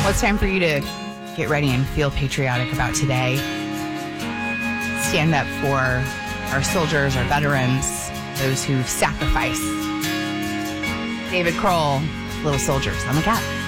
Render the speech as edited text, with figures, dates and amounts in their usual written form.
Well, it's time for you to get ready and feel patriotic about today. Stand up for our soldiers, our veterans, those who've sacrificed. David Kroll, Little Soldiers on the Cat.